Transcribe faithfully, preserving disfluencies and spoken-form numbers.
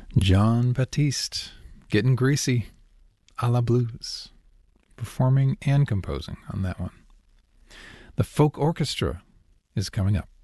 John Baptiste, getting greasy, a la blues, performing and composing on that one. The folk orchestra is coming up.